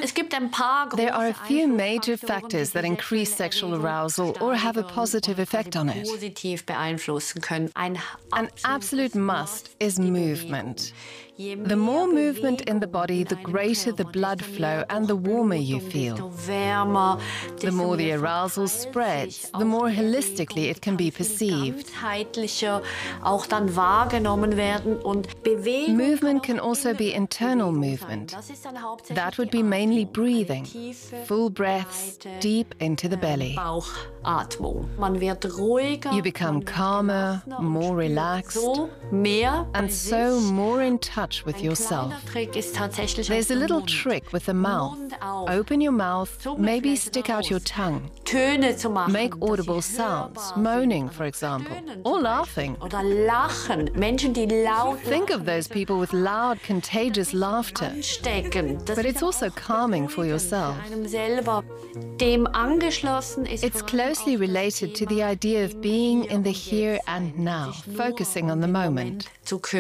There are a few major factors that increase sexual arousal or have a positive effect on it. An absolute must is movement. The more movement in the body, the greater the blood flow and the warmer you feel. The more the arousal spreads, the more holistically it can be perceived. Movement can also be internal movement. That would be mainly breathing, full breaths deep into the belly. You become calmer, more relaxed, and so more in touch with yourself. There's a little trick with the mouth. Open your mouth, maybe stick out your tongue. Make audible sounds, moaning, for example, or laughing. Think of those people with loud, contagious laughter. But it's also calming for yourself. It's closely related to the idea of being in the here and now, focusing on the moment.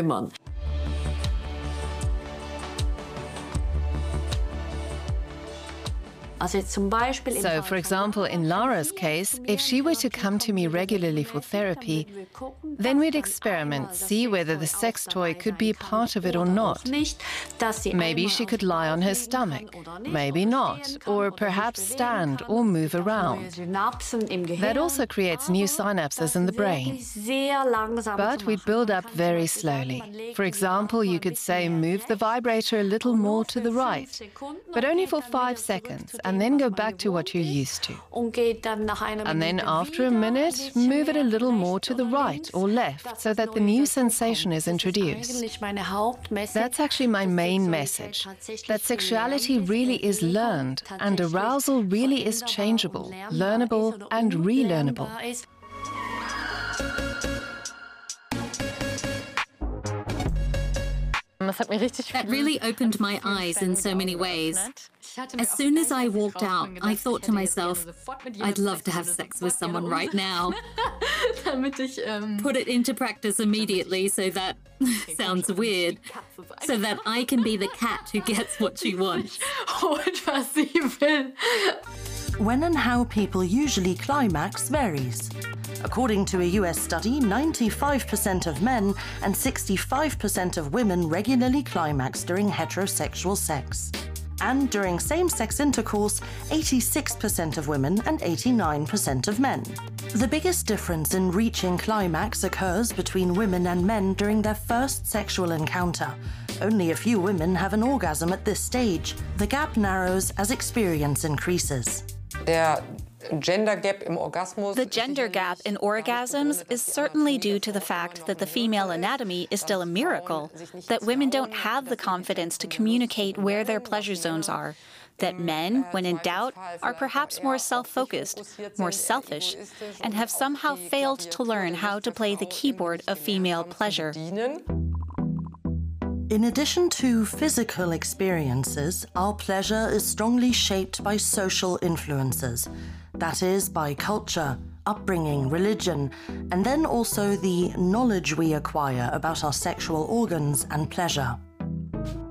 So, for example, in Lara's case, if she were to come to me regularly for therapy, then we'd experiment, see whether the sex toy could be a part of it or not. Maybe she could lie on her stomach, maybe not, or perhaps stand or move around. That also creates new synapses in the brain. But we'd build up very slowly. For example, you could say, move the vibrator a little more to the right, but only for 5 seconds, and then go back to what you're used to. And then after a minute, move it a little more to the right or left so that the new sensation is introduced. That's actually my main message, that sexuality really is learned and arousal really is changeable, learnable and relearnable. That really opened my eyes in so many ways. As soon as I walked out, I thought to myself, I'd love to have sex with someone right now. Put it into practice immediately so that, sounds weird, so that I can be the cat who gets what she wants. When and how people usually climax varies. According to a US study, 95% of men and 65% of women regularly climax during heterosexual sex. And during same-sex intercourse, 86% of women and 89% of men. The biggest difference in reaching climax occurs between women and men during their first sexual encounter. Only a few women have an orgasm at this stage. The gap narrows as experience increases. The gender gap in orgasms is certainly due to the fact that the female anatomy is still a miracle, that women don't have the confidence to communicate where their pleasure zones are, that men, when in doubt, are perhaps more self-focused, more selfish, and have somehow failed to learn how to play the keyboard of female pleasure. In addition to physical experiences, our pleasure is strongly shaped by social influences. That is, by culture, upbringing, religion, and then also the knowledge we acquire about our sexual organs and pleasure.